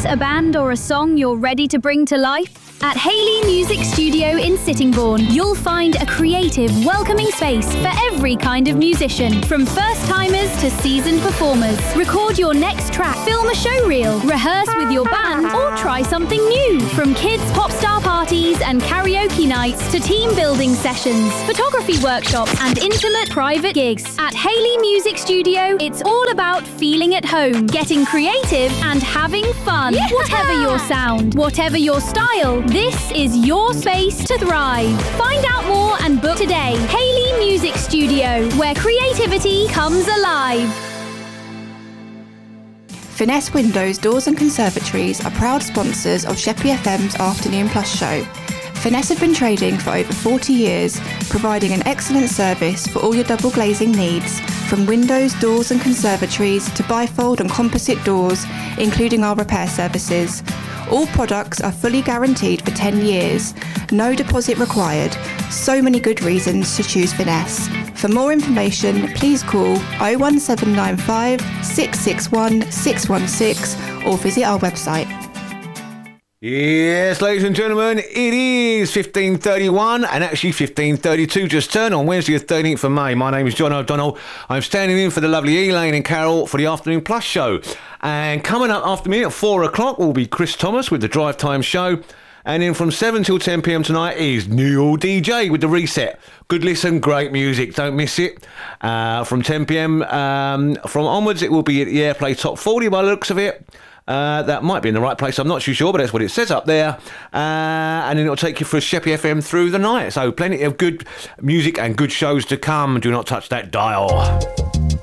a band or a song you're ready to bring to life? At Hayley Music Studio in Sittingbourne, you'll find a creative, welcoming space for every kind of musician, from first-timers to seasoned performers. Record your next track, film a show reel, rehearse with your band, or try something new. From kids' pop star parties and karaoke nights to team building sessions, photography workshops, and intimate private gigs. At Hayley Music Studio, it's all about feeling at home, getting creative, and having fun. Yeah! Whatever your sound, whatever your style, this is your space to thrive. Find out more and book today. Hayley Music Studio, where creativity comes alive. Finesse Windows, Doors and Conservatories are proud sponsors of Sheppey FM's Afternoon Plus show. Finesse have been trading for over 40 years, providing an excellent service for all your double glazing needs, from windows, doors and conservatories to bifold and composite doors, including our repair services. All products are fully guaranteed for 10 years. No deposit required. So many good reasons to choose Finesse. For more information, please call 01795 661 616 or visit our website. Yes, ladies and gentlemen, it is 15:31 and actually 15:32 just turned on Wednesday the 13th of May. My name is John O'Donnell. I'm standing in for the lovely Elaine and Carol for the Afternoon Plus show. And coming up after me at 4 o'clock will be Chris Thomas with the Drive Time show. And then from 7 till 10 p.m. tonight is Neil DJ with the Reset. Good listen, great music, don't miss it. From 10 p.m. From onwards it will be at the Airplay Top 40 by the looks of it. That might be in the right place, I'm not too sure, but that's what it says up there. And then it'll take you for Sheppey FM through the night. So plenty of good music and good shows to come. Do not touch that dial.